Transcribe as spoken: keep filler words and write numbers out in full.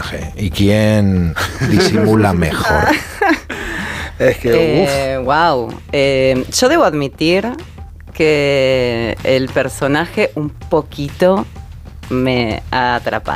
personaje y quién disimula mejor. Es que, eh, wow. Eh, yo debo admitir que el personaje un poquito me ha atrapado.